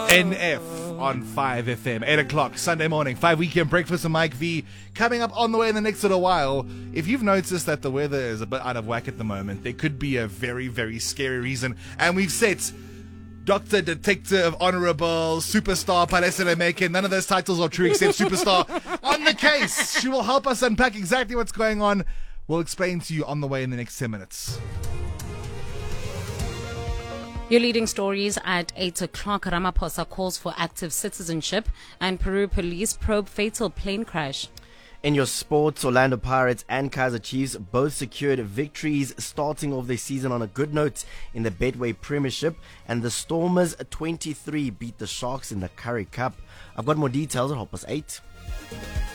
NF on 5FM, 8 o'clock, Sunday morning, 5 Weekend Breakfast with Mike V. Coming up on the way in the next little while. If you've noticed that the weather is a bit out of whack at the moment, there could be a very, very scary reason. And we've set Dr. Detective, Honorable, Superstar, Palestina Making, none of those titles are true except Superstar, on the case. She will help us unpack exactly what's going on. We'll explain to you on the way in the next 10 minutes. Your leading stories at 8 o'clock. Ramaphosa calls for active citizenship, and Peru police probe fatal plane crash. In your sports, Orlando Pirates and Kaizer Chiefs both secured victories, starting off their season on a good note in the Betway Premiership, and the Stormers 23 beat the Sharks in the Currie Cup. I've got more details at 8:30.